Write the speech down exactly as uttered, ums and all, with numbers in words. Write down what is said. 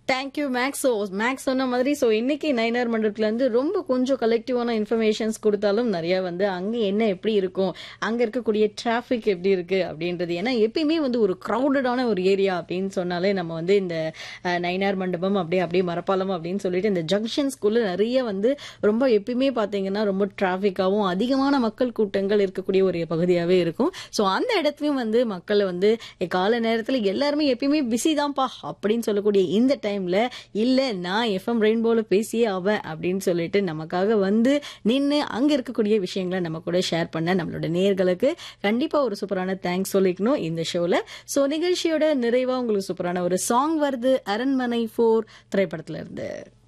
Thank you maths. So maths சொன்ன மாதிரி so இன்னைக்கு நயினார் மண்டபத்துல இருந்து ரொம்ப கொஞ்சம் கலெக்டிவான இன்ஃபர்மேஷன்ஸ் கொடுத்தாலும் நிறைய வந்து அங்க என்ன எப்படி இருக்கும், அங்க இருக்கக்கூடிய டிராஃபிக் எப்படி இருக்கு அப்படின்றது. ஏன்னா எப்பயுமே வந்து ஒரு க்ரௌடடான ஒரு ஏரியா அப்படின்னு சொன்னாலே நம்ம வந்து இந்த அஹ், நயினார் மண்டபம் அப்படியே அப்படியே மரப்பாலம் அப்படின்னு சொல்லிட்டு இந்த ஜங்ஷன்ஸ்குள்ள நிறைய வந்து ரொம்ப எப்பயுமே பாத்தீங்கன்னா ரொம்ப டிராஃபிக்காகவும் அதிகமான மக்கள் கூட்டங்கள் இருக்கக்கூடிய ஒரு பகுதியாவே இருக்கும். ஸோ அந்த இடத்துலயும் வந்து மக்களை வந்து "ஏ, காலை நேரத்துல எல்லாருமே எப்பயுமே பிஸி தான்ப்பா அப்படின்னு சொல்லக்கூடிய இந்த டைம்ல இல்ல நான் எஃப்எம் ரெயின்போல பேசியே ஆவேன் அப்படின்னு சொல்லிட்டு நமக்காக வந்து நின்று அங்க இருக்கக்கூடிய விஷயங்களை நம்ம கூட ஷேர் பண்ண நம்மளோட நேயர்களுக்கு கண்டிப்பா ஒரு சூப்பரான தேங்க்ஸ் சொல்லிக்கணும் இந்த ஷோல. ஸோ நிகழ்ச்சியோட நிறைவா உங்களுக்கு சூப்பரான ஒரு சாங் வருது அரண்மனை ஃபோர் திரைப்படத்துல இருந்து.